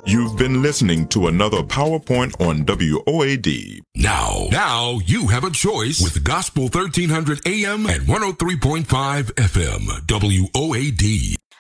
You've been listening to another PowerPoint on WOAD. Now you have a choice with Gospel 1300 AM and 103.5 FM, WOAD.